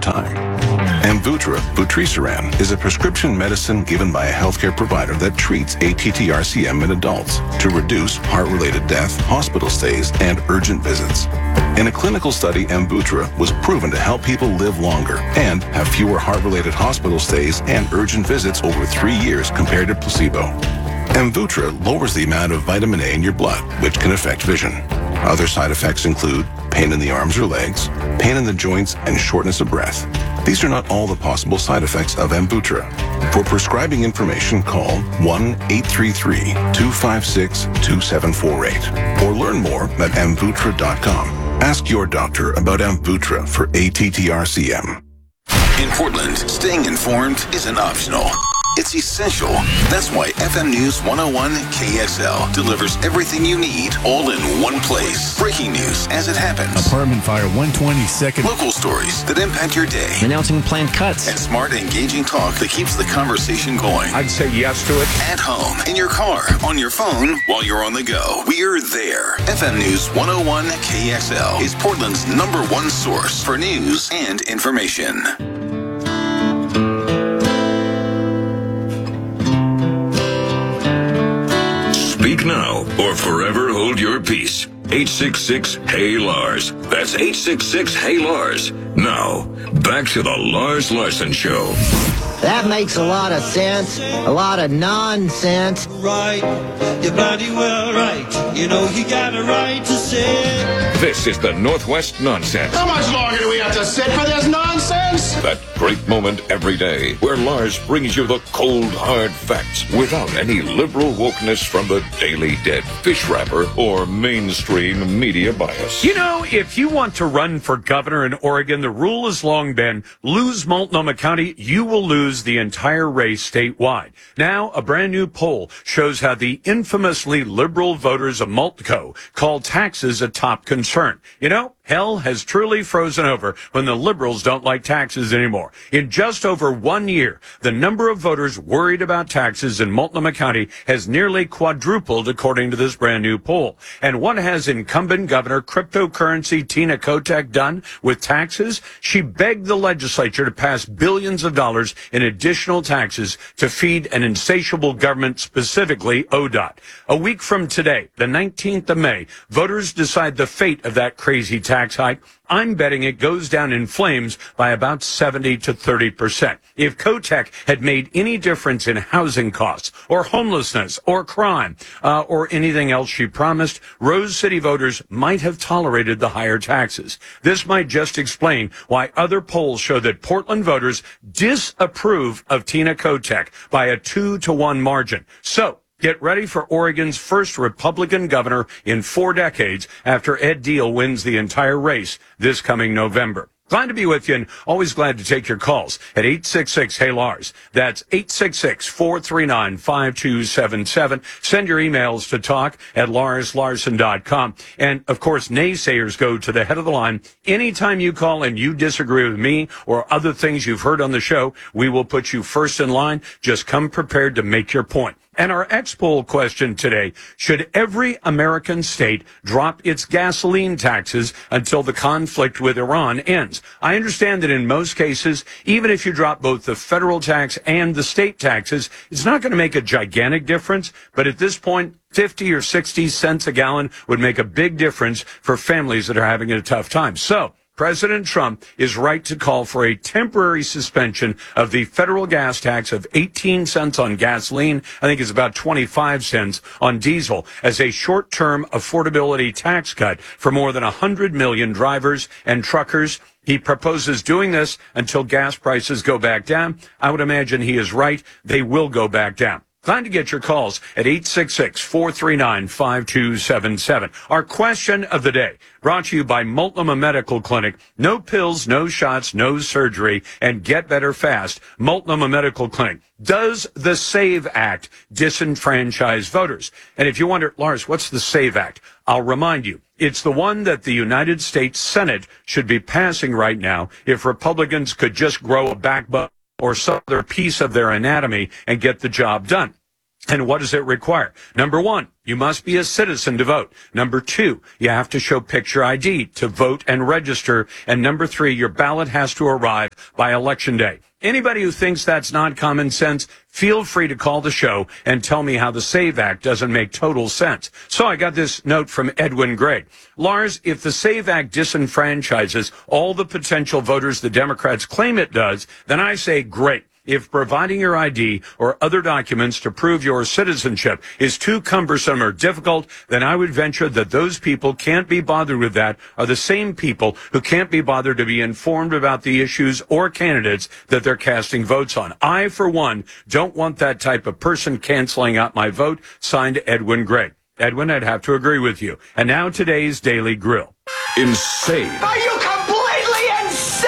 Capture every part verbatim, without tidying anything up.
time. Amvuttra vutrisiran is a prescription medicine given by a healthcare provider that treats A T T R C M in adults to reduce heart-related death, hospital stays, and urgent visits. In a clinical study, Amvuttra was proven to help people live longer and have fewer heart-related hospital stays and urgent visits over three years compared to placebo. Amvuttra lowers the amount of vitamin A in your blood, which can affect vision. Other side effects include pain in the arms or legs, pain in the joints, and shortness of breath. These are not all the possible side effects of Amvuttra. For prescribing information, call one eight three three, two five six, two seven four eight or learn more at amvuttra dot com. Ask your doctor about Amvuttra for A T T R C M. In Portland, staying informed isn't optional. It's essential. That's why F M News one oh one K X L delivers everything you need all in one place. Breaking news as it happens. Apartment fire one twenty-second. Local stories that impact your day. Announcing planned cuts. And smart, engaging talk that keeps the conversation going. I'd say yes to it. At home, in your car, on your phone, while you're on the go. We're there. F M News one oh one K X L is Portland's number one source for news and information. Speak now or forever hold your peace. eight six six, Hey Lars. That's eight six six, Hey Lars. Now, back to the Lars Larson Show. That makes a lot of sense. A lot of nonsense. Right. You're bloody well right. You know you got a right to say. This is the Northwest Nonsense. How much longer do we have to sit for this nonsense? That great moment every day where Lars brings you the cold, hard facts without any liberal wokeness from the Daily Dead, fish wrapper, or mainstream media bias. You know, if you want to run for governor in Oregon, the rule has long been lose Multnomah County, you will lose the entire race statewide. Now, a brand new poll shows how the infamously liberal voters of Multco call taxes a top concern. You know, hell has truly frozen over when the liberals don't like taxes anymore. In just over one year, the number of voters worried about taxes in Multnomah County has nearly quadrupled, according to this brand new poll. And what has incumbent governor cryptocurrency Tina Kotek done with taxes? She begged the legislature to pass billions of dollars in additional taxes to feed an insatiable government, specifically O D O T. A week from today, the nineteenth of May, voters decide the fate of that crazy tax hike. I'm betting it goes down in flames by about seventy to thirty percent. If Kotek had made any difference in housing costs or homelessness or crime uh, or anything else she promised, Rose City voters might have tolerated the higher taxes. This might just explain why other polls show that Portland voters disapprove of Tina Kotek by a two to one margin. So, get ready for Oregon's first Republican governor in four decades after Ed Deal wins the entire race this coming November. Glad to be with you and always glad to take your calls at eight six six, Hey Lars. That's eight six six, four three nine, five two seven seven. Send your emails to talk at lars larson dot com. And, of course, naysayers go to the head of the line. Anytime you call and you disagree with me or other things you've heard on the show, we will put you first in line. Just come prepared to make your point. And our X-Poll question today, should every American state drop its gasoline taxes until the conflict with Iran ends? I understand that in most cases, even if you drop both the federal tax and the state taxes, it's not going to make a gigantic difference. But at this point, fifty or sixty cents a gallon would make a big difference for families that are having a tough time. So, President Trump is right to call for a temporary suspension of the federal gas tax of eighteen cents on gasoline. I think it's about twenty-five cents on diesel as a short-term affordability tax cut for more than one hundred million drivers and truckers. He proposes doing this until gas prices go back down. I would imagine he is right. They will go back down. Glad to get your calls at eight six six, four three nine, five two seven seven. Our question of the day, brought to you by Multnomah Medical Clinic. No pills, no shots, no surgery, and get better fast. Multnomah Medical Clinic. Does the SAVE Act disenfranchise voters? And if you wonder, Lars, what's the SAVE Act? I'll remind you. It's the one that the United States Senate should be passing right now if Republicans could just grow a backbone or some other piece of their anatomy and get the job done. And what does it require? Number one, you must be a citizen to vote. Number two, you have to show picture I D to vote and register. And number three, your ballot has to arrive by Election Day. Anybody who thinks that's not common sense, feel free to call the show and tell me how the SAVE Act doesn't make total sense. So I got this note from Edwin Gray. Lars, if the SAVE Act disenfranchises all the potential voters the Democrats claim it does, then I say great. If providing your I D or other documents to prove your citizenship is too cumbersome or difficult, then I would venture that those people can't be bothered with that are the same people who can't be bothered to be informed about the issues or candidates that they're casting votes on. I, for one, don't want that type of person canceling out my vote. Signed, Edwin Gray. Edwin, I'd have to agree with you. And now today's Daily Grill. Insane. Are you completely insane?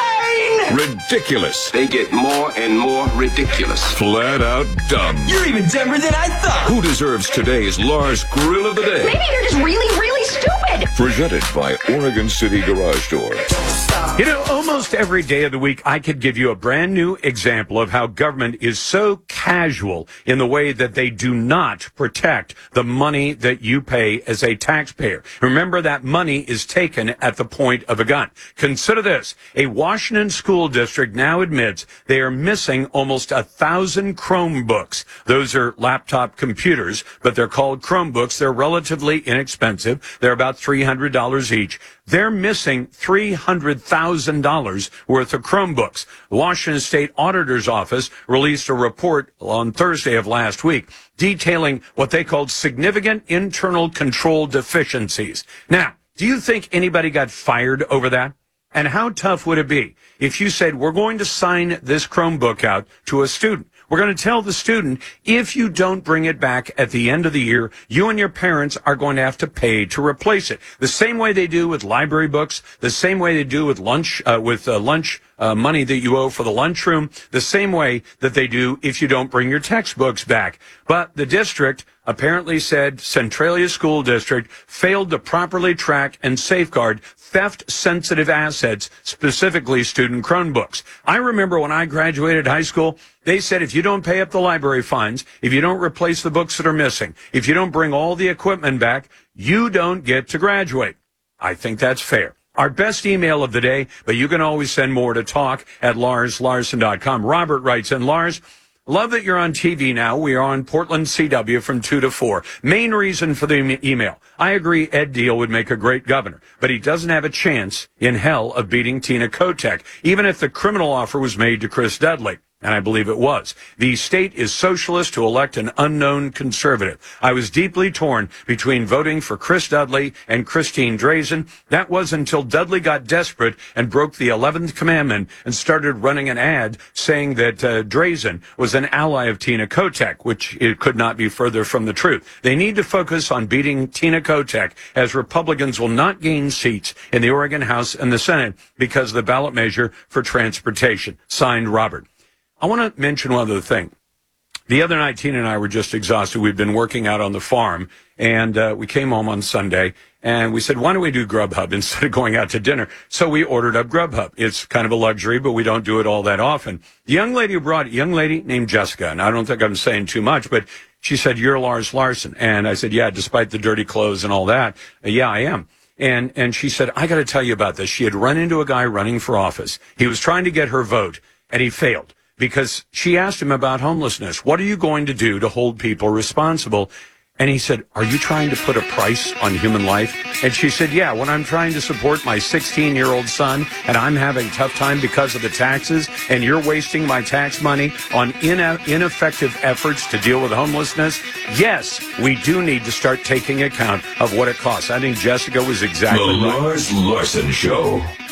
Ridiculous. They get more and more ridiculous. Flat out dumb. You're even dumber than I thought. Who deserves today's Lars Grill of the Day? Maybe you're just really, really stupid. Presented by Oregon City Garage Door. You know, almost every day of the week, I could give you a brand new example of how government is so casual in the way that they do not protect the money that you pay as a taxpayer. Remember, that money is taken at the point of a gun. Consider this. A Washington school district now admits they are missing almost a thousand Chromebooks. Those are laptop computers, but they're called Chromebooks. They're relatively inexpensive. They're about three hundred dollars each. They're missing three hundred thousand dollars worth of Chromebooks. The Washington State Auditor's Office released a report on Thursday of last week detailing what they called significant internal control deficiencies. Now, do you think anybody got fired over that? And how tough would it be if you said, we're going to sign this Chromebook out to a student? We're going to tell the student, if you don't bring it back at the end of the year, you and your parents are going to have to pay to replace it. The same way they do with library books, the same way they do with lunch, uh, with uh, lunch uh, money that you owe for the lunchroom, the same way that they do if you don't bring your textbooks back. But the district apparently said Centralia School District failed to properly track and safeguard theft-sensitive assets, specifically student Chromebooks. I remember when I graduated high school, they said if you don't pay up the library fines, if you don't replace the books that are missing, if you don't bring all the equipment back, you don't get to graduate. I think that's fair. Our best email of the day, but you can always send more to talk at lars larson dot com. Robert writes in, Lars, love that you're on T V now. We are on Portland C W from two to four. Main reason for the e- email. I agree Ed Deal would make a great governor, but he doesn't have a chance in hell of beating Tina Kotek, even if the criminal offer was made to Chris Dudley. And I believe it was. The state is socialist to elect an unknown conservative. I was deeply torn between voting for Chris Dudley and Christine Drazen. That was until Dudley got desperate and broke the eleventh commandment and started running an ad saying that uh, Drazen was an ally of Tina Kotek, which it could not be further from the truth. They need to focus on beating Tina Kotek, as Republicans will not gain seats in the Oregon House and the Senate because of the ballot measure for transportation. Signed, Robert. I want to mention one other thing. The other night, Tina and I were just exhausted. We'd been working out on the farm, and uh, we came home on Sunday, and we said, why don't we do Grubhub instead of going out to dinner? So we ordered up Grubhub. It's kind of a luxury, but we don't do it all that often. The young lady who brought it, young lady named Jessica, and I don't think I'm saying too much, but she said, you're Lars Larson. And I said, yeah, despite the dirty clothes and all that, uh, yeah, I am. And and she said, I got to tell you about this. She had run into a guy running for office. He was trying to get her vote, and he failed. Because she asked him about homelessness. What are you going to do to hold people responsible? And he said, are you trying to put a price on human life? And she said, yeah, when I'm trying to support my sixteen-year-old son and I'm having a tough time because of the taxes and you're wasting my tax money on ine- ineffective efforts to deal with homelessness, yes, we do need to start taking account of what it costs. I think Jessica was exactly The right. Lars Larson Show.